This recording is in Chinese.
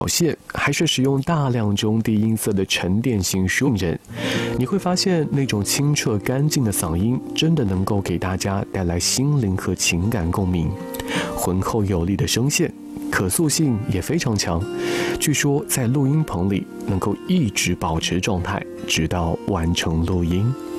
现，还是使用大量中低音色的沉淀型输音人，你会发现那种清澈干净的嗓音真的能够给大家带来心灵和情感共鸣。浑厚有力的声线，可塑性也非常强，据说在录音棚里能够一直保持状态，直到完成录音。